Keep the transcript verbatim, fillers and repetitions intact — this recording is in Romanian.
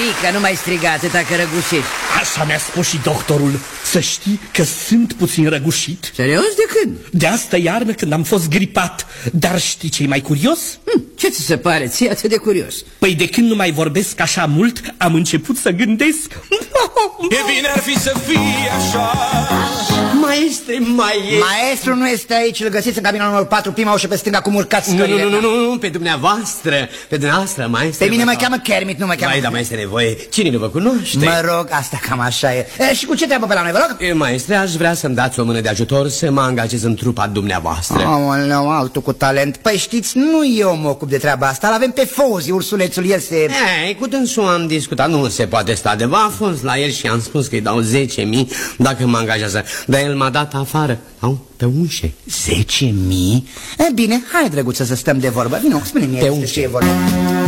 știi că nu mai striga atâta că răgușești. Așa mi-a spus și doctorul. Să știi că sunt puțin răgușit. Serios? De când? De asta iarnă când am fost gripat. Dar știi ce-i mai curios? Hm, ce ți se pare ție atât de curios? Păi de când nu mai vorbesc așa mult, am început să gândesc. E bine ar fi să fie așa. Maestre, maestre. Maestru nu este aici, îl găsiți în cabina numărul patru, prima ușă pe stânga, cum urcați Nu, scările. nu, nu, nu, nu, pe dumneavoastră. Pe dumneavoastră, maestre. Pe mine mă cheamă Kermit, nu mă cheamă. Vai, da, maestre, nevoie. Cine nu vă cunoaște? Mă rog, asta cam așa e. E, și cu ce treabă pe la noi, vă rog? E, maestre, aș vrea să-mi dați o mână de ajutor să mă angajez în trupa dumneavoastră. Aoleu, altul cu talent. Păi știți, nu eu mă ocup de treaba asta, l-avem pe Fozi, ursulețul, el se... Ei, cu dânsul am discutat, nu se poate sta de a fost la el și am spus că îi dau zece mii dacă mă angajează. Dar el m-a dat afară, au, pe unșe. Zece mii? E bine, hai, drăguță, să stăm de vorbă. Vino, spune-mi Pe despre unșe. ce e vorba.